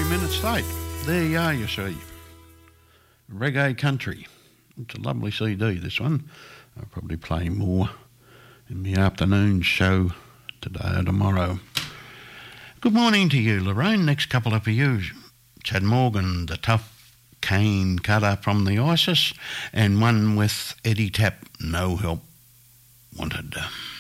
minutes late. There you are, you see. Reggae Country. It's a lovely CD, this one. I'll probably play more in the afternoon show today or tomorrow. Good morning to you, Lorraine. Next couple up for you. Chad Morgan, the tough cane cutter from the ISIS, and one with Eddie Tapp, No Help Wanted.